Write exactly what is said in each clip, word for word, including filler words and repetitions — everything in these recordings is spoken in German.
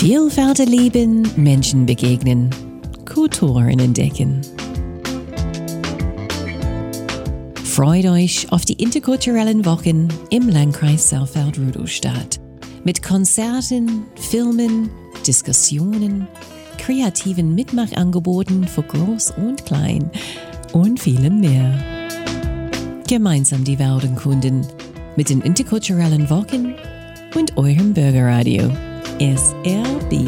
Vielfalt erleben, Menschen begegnen, Kulturen entdecken. Freut euch auf die interkulturellen Wochen im Landkreis Saalfeld-Rudolstadt. Mit Konzerten, Filmen, Diskussionen, kreativen Mitmachangeboten für Groß und Klein und vielem mehr. Gemeinsam die Welt erkunden mit den interkulturellen Wochen und eurem Bürgerradio S R B.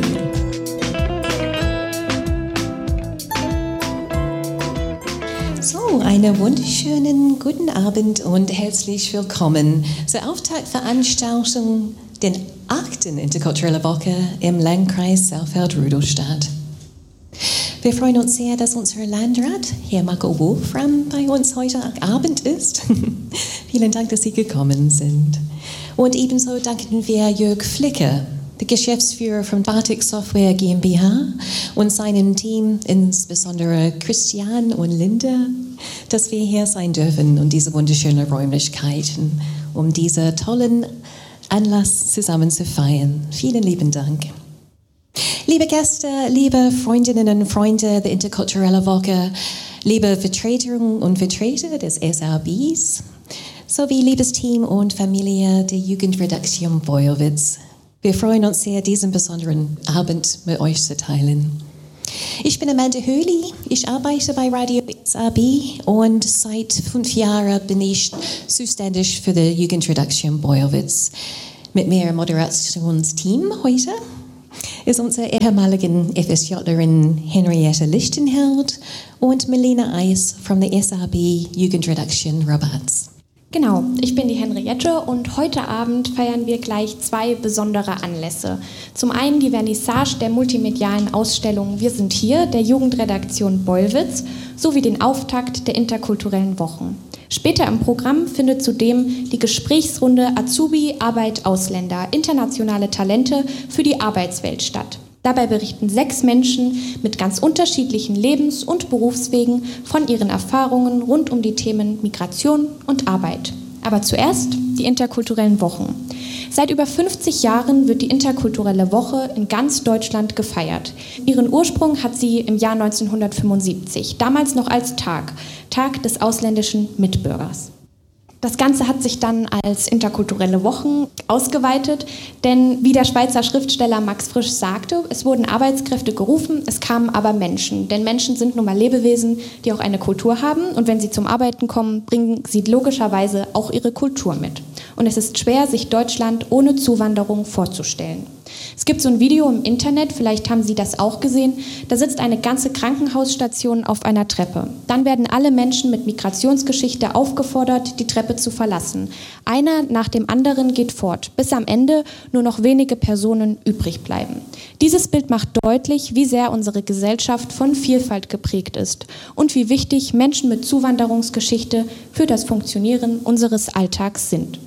So, einen wunderschönen guten Abend und herzlich willkommen zur Auftaktveranstaltung der achten interkulturellen Woche im Landkreis Saalfeld-Rudolstadt. Wir freuen uns sehr, dass unser Landrat, Herr Marco Wolfram, bei uns heute Abend ist. Vielen Dank, dass Sie gekommen sind. Und ebenso danken wir Jörg Flicker, der Geschäftsführer von Batik Software GmbH und seinem Team, insbesondere Christian und Linda, dass wir hier sein dürfen und diese wunderschönen Räumlichkeiten, um diesen tollen Anlass zusammen zu feiern. Vielen lieben Dank. Liebe Gäste, liebe Freundinnen und Freunde der interkulturellen Woche, liebe Vertreterinnen und Vertreter des S R Bs, sowie liebes Team und Familie der Jugendredaktion Beulwitz. Wir freuen uns sehr, diesen besonderen Abend mit euch zu teilen. Ich bin Amanda Höhli, ich arbeite bei Radio S R B und seit fünf Jahren bin ich zuständig für die Jugendredaktion Beulwitz. Mit mir im Moderationsteam heute ist unsere ehemalige FSJlerin Henriette Lichtenheld und Melina Eis von der S R B Jugendredaktion Rabatz. Genau, ich bin die Henriette und heute Abend feiern wir gleich zwei besondere Anlässe. Zum einen die Vernissage der multimedialen Ausstellung Wir sind hier der Jugendredaktion Beulwitz sowie den Auftakt der interkulturellen Wochen. Später im Programm findet zudem die Gesprächsrunde Azubi, Arbeit, Ausländer, internationale Talente für die Arbeitswelt statt. Dabei berichten sechs Menschen mit ganz unterschiedlichen Lebens- und Berufswegen von ihren Erfahrungen rund um die Themen Migration und Arbeit. Aber zuerst die interkulturellen Wochen. Seit über fünfzig Jahren wird die interkulturelle Woche in ganz Deutschland gefeiert. Ihren Ursprung hat sie im Jahr neunzehnhundertfünfundsiebzig, damals noch als Tag, Tag des ausländischen Mitbürgers. Das Ganze hat sich dann als interkulturelle Wochen ausgeweitet, denn wie der Schweizer Schriftsteller Max Frisch sagte, es wurden Arbeitskräfte gerufen, es kamen aber Menschen. Denn Menschen sind nun mal Lebewesen, die auch eine Kultur haben und wenn sie zum Arbeiten kommen, bringen sie logischerweise auch ihre Kultur mit. Und es ist schwer, sich Deutschland ohne Zuwanderung vorzustellen. Es gibt so ein Video im Internet, vielleicht haben Sie das auch gesehen, da sitzt eine ganze Krankenhausstation auf einer Treppe. Dann werden alle Menschen mit Migrationsgeschichte aufgefordert, die Treppe zu verlassen. Einer nach dem anderen geht fort, bis am Ende nur noch wenige Personen übrig bleiben. Dieses Bild macht deutlich, wie sehr unsere Gesellschaft von Vielfalt geprägt ist und wie wichtig Menschen mit Zuwanderungsgeschichte für das Funktionieren unseres Alltags sind.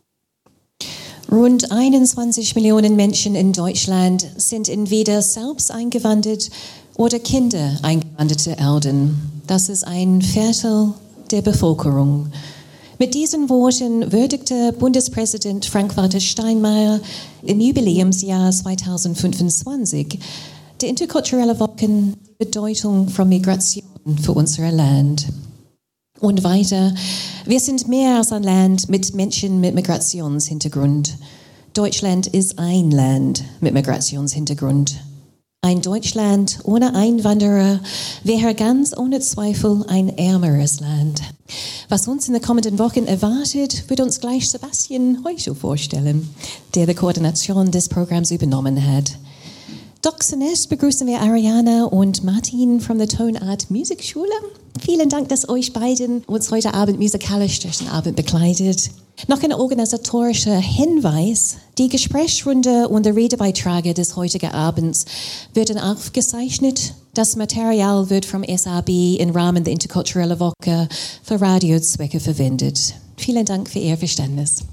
Rund einundzwanzig Millionen Menschen in Deutschland sind entweder selbst eingewandert oder Kinder eingewanderter Eltern. Das ist ein Viertel der Bevölkerung. Mit diesen Worten würdigte Bundespräsident Frank-Walter Steinmeier im Jubiläumsjahr zweitausendfünfundzwanzig die interkulturelle Wochen die Bedeutung von Migration für unser Land. Und weiter, wir sind mehr als ein Land mit Menschen mit Migrationshintergrund. Deutschland ist ein Land mit Migrationshintergrund. Ein Deutschland ohne Einwanderer wäre ganz ohne Zweifel ein ärmeres Land. Was uns in den kommenden Wochen erwartet, wird uns gleich Sebastian Heuschel vorstellen, der die Koordination des Programms übernommen hat. Doch zunächst begrüßen wir Ariana und Martin von der Tonart Musikschule. Vielen Dank, dass euch beiden uns heute Abend musikalisch durch den Abend begleitet. Noch ein organisatorischer Hinweis. Die Gesprächsrunde und der Redebeitrag des heutigen Abends werden aufgezeichnet. Das Material wird vom S R B im Rahmen der interkulturellen Woche für Radiozwecke verwendet. Vielen Dank für Ihr Verständnis.